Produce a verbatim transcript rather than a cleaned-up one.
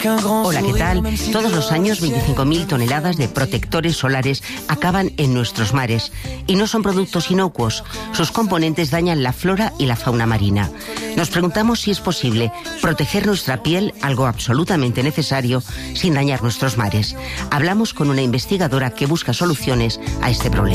Hola, ¿qué tal? Todos los años veinticinco mil toneladas de protectores solares acaban en nuestros mares. Y no son productos inocuos. Sus componentes dañan la flora y la fauna marina. Nos preguntamos si es posible proteger nuestra piel, algo absolutamente necesario, sin dañar nuestros mares. Hablamos con una investigadora que busca soluciones a este problema.